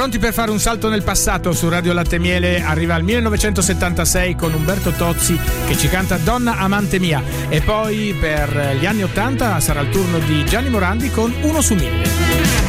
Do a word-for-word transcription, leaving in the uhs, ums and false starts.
Pronti per fare un salto nel passato? Su Radio Latte Miele arriva al millenovecentosettantasei con Umberto Tozzi che ci canta Donna amante mia, e poi per gli anni ottanta sarà il turno di Gianni Morandi con Uno su mille.